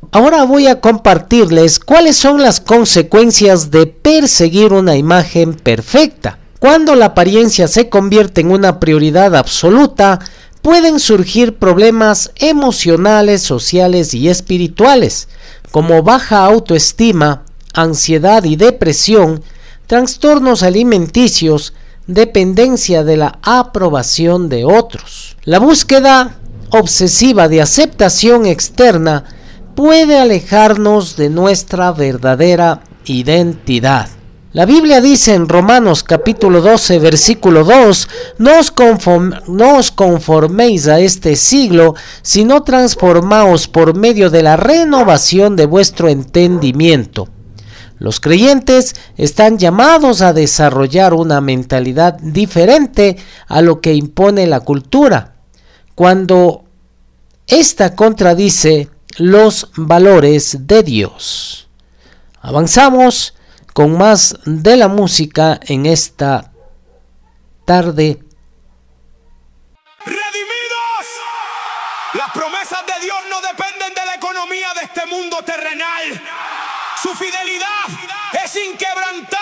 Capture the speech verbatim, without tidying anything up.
Ahora voy a compartirles cuáles son las consecuencias de perseguir una imagen perfecta. Cuando la apariencia se convierte en una prioridad absoluta, pueden surgir problemas emocionales, sociales y espirituales, como baja autoestima, ansiedad y depresión, trastornos alimenticios, dependencia de la aprobación de otros. La búsqueda obsesiva de aceptación externa puede alejarnos de nuestra verdadera identidad. La Biblia dice en Romanos capítulo doce versículo dos, no os, conform, no os conforméis a este siglo, sino transformaos por medio de la renovación de vuestro entendimiento. Los creyentes están llamados a desarrollar una mentalidad diferente a lo que impone la cultura, cuando ésta contradice los valores de Dios. Avanzamos con más de la música en esta tarde. ¡Redimidos! Las promesas de Dios no dependen de la economía de este mundo terrenal. Su fidelidad es inquebrantable.